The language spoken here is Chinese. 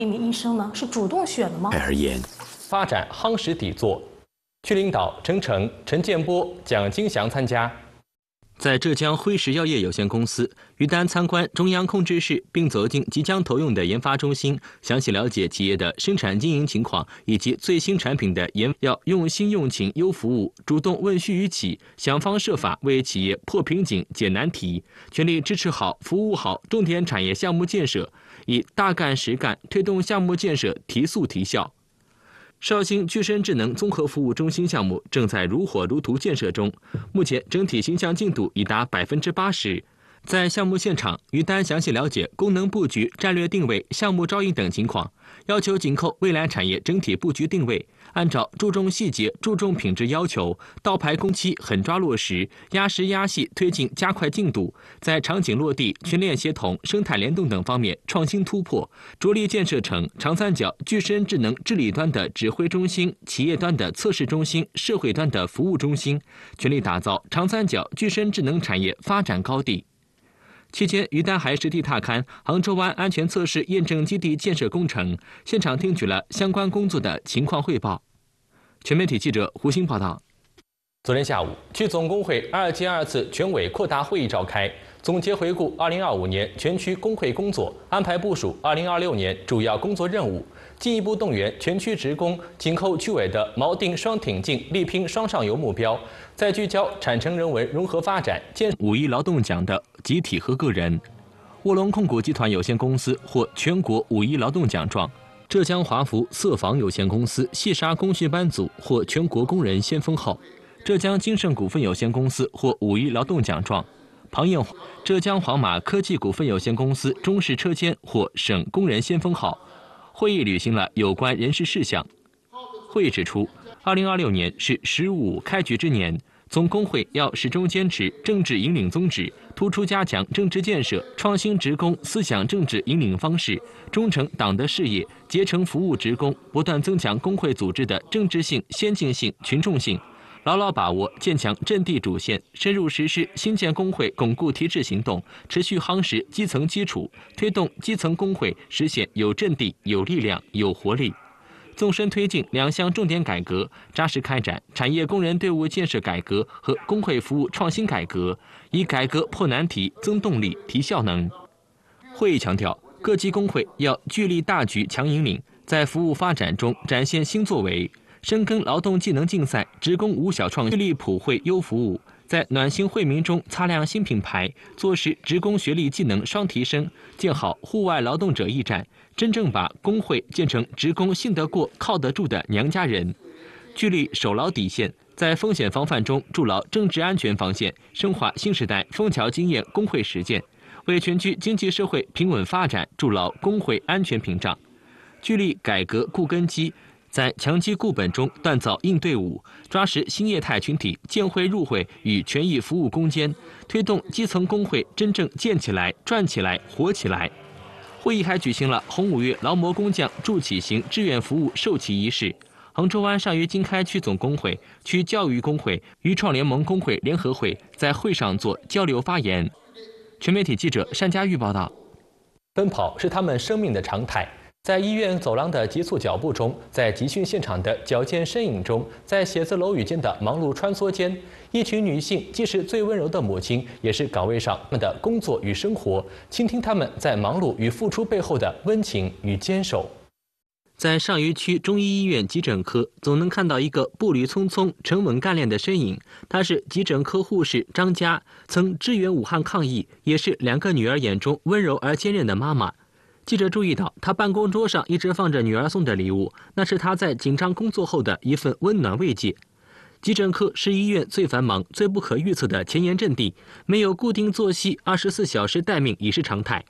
一名医生呢是主动选的吗？ 而言， 发展夯实底座，区领导陈诚、陈建波、蒋金祥参加。在浙江辉石药业有限公司，于丹参观中央控制室，并走进即将投用的研发中心，详细了解企业的生产经营情况以及最新产品的研，要用心用情优服务，主动问需于企，想方设法为企业破瓶颈、解难题，全力支持好、服务好重点产业项目建设，以大干实干推动项目建设提速提效。绍兴具身智能综合服务中心项目正在如火如荼建设中，目前整体形象进度已达80%。在项目现场，于丹详细了解功能布局、战略定位、项目招引等情况，要求紧扣未来产业整体布局定位，按照注重细节、注重品质要求，倒排工期狠抓落实，压实压细推进加快进度，在场景落地、群链协同、生态联动等方面创新突破，着力建设成长三角具身智能治理端的指挥中心、企业端的测试中心、社会端的服务中心，全力打造长三角具身智能产业发展高地。期间，于丹还实地踏勘杭州湾安全测试验证基地建设工程，现场听取了相关工作的情况汇报。全媒体记者胡鑫报道。昨天下午，区总工会2届2次全委扩大会议召开，总结回顾2025年全区工会工作，安排部署2026年主要工作任务，进一步动员全区职工紧扣区委的锚定双挺进、力拼双上游目标，再聚焦产城人文融合发展，建5·1劳动奖的集体和个人。卧龙控股集团有限公司获全国5·1劳动奖状，浙江华福色纺有限公司细纱工序班组获全国工人先锋号，浙江金盛股份有限公司获5·1劳动奖状。庞燕浙江黄马科技股份有限公司中式车间获省工人先锋号。会议履行了有关人事事项。会议指出，2026年是15开局之年，总工会要始终坚持政治引领宗旨，突出加强政治建设，创新职工思想政治引领方式，忠诚党的事业，竭诚服务职工，不断增强工会组织的政治性、先进性、群众性。牢牢把握建强阵地主线，深入实施新建工会巩固提质行动，持续夯实基层基础，推动基层工会实现有阵地、有力量、有活力。纵深推进2项重点改革，扎实开展产业工人队伍建设改革和工会服务创新改革，以改革破难题、增动力、提效能。会议强调，各级工会要聚力大局强引领，在服务发展中展现新作为。深耕劳动技能竞赛、职工无小创，聚力普惠优服务，在暖心惠民中擦亮新品牌，做实职工学历技能双提升，建好户外劳动者驿站，真正把工会建成职工信得过、靠得住的娘家人。聚力守牢底线，在风险防范中筑牢政治安全防线，深化新时代枫桥经验工会实践，为全区经济社会平稳发展筑牢工会安全屏障。聚力改革固根基，在强基固本中锻造硬队伍，抓实新业态群体建会入会与权益服务攻坚，推动基层工会真正建起来、转起来、活起来。会议还举行了红5月劳模工匠助企型志愿服务授旗仪式。杭州湾上虞经开区总工会、区教育工会、渝创联盟工会联合会在会上做交流发言。全媒体记者单佳玉报道。奔跑是他们生命的常态。在医院走廊的急促脚步中，在集训现场的矫健身影中，在写字楼宇间的忙碌穿梭间，一群女性既是最温柔的母亲，也是岗位上他们的工作与生活，倾听他们在忙碌与付出背后的温情与坚守。在上虞区中医医院急诊科，总能看到一个步履匆匆、沉稳干练的身影。她是急诊科护士张佳，曾支援武汉抗疫，也是2个女儿眼中温柔而坚韧的妈妈。记者注意到，他办公桌上一直放着女儿送的礼物，那是他在紧张工作后的一份温暖慰藉。急诊科是医院最繁忙、最不可预测的前沿阵地，没有固定作息，24小时待命已是常态。